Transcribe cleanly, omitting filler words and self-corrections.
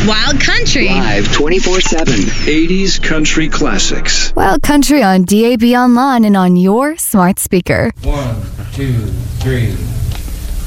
Wild Country. Live 24/7. 80s country classics. Wild Country on DAB Online and on your smart speaker. 1, 2, 3.